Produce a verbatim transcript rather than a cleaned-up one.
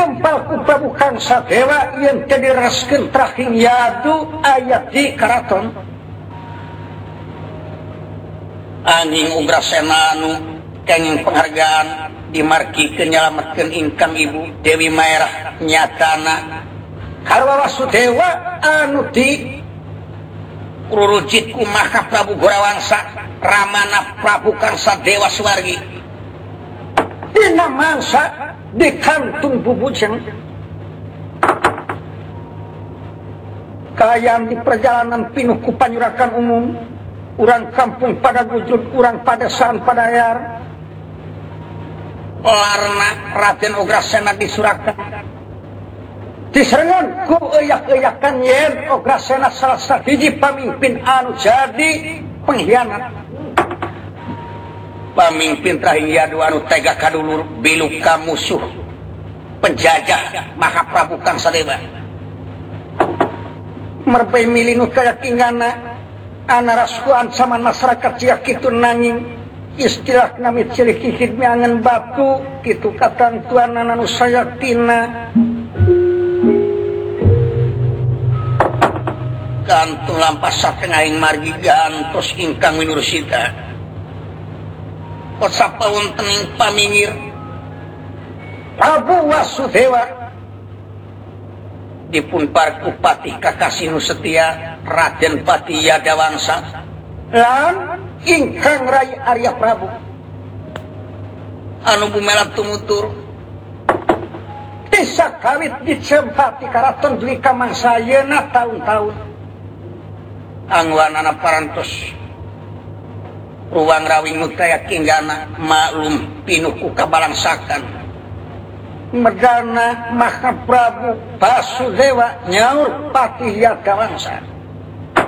dicempal ku Prabu Kangsa Dewa yang direskeun trahing yadu ayat di karaton anjing Ugrasena anu kenging penghargaan dimargikeun nyalametkeun ingkang ibu Dewi Maerah nyatana kalwa Wasudewa anu di rurujit ku Maka Prabu Gorawangsa ramana Prabu Kangsa Dewa Suwargi dina mangsa di kantung bubujeng kayaan di perjalanan pinuh ku panyurakan umum urang kampung pada gujud urang padasaan padayar larna Raden Ugrasena disurakan diserengan ku eyak-eyakan yen Ugrasena salah sahiji pamimpin anu jadi pengkhianat pamimpin trahing yadu anu tega kadulur biluka musuh penjajah Maka Prabu Kangsa Dewa merpei milinu kayakingana anarasku ancaman masyarakat cia kitu nanging istilah nami ciri kikit miangan batu kitu katantuan anu sayaktina kantung lampas satengaing margi gantos ingkang winurusita Kosapa wontening pamingir Prabu Wasudewa dipun parku patih kakasih nu setia Raden Pati Yadawangsa lan ingkang Rai Arya Prabu anu bumelat tumutur bisa kawit dicempati karaton dwi kamangsa yeuna tahun-tahun angwanana parantos ruang rawing nutaya kinggana maklum pinuku kabalangsakan medana Maka Prabu Basudewa nyaur Patih Yadawangsa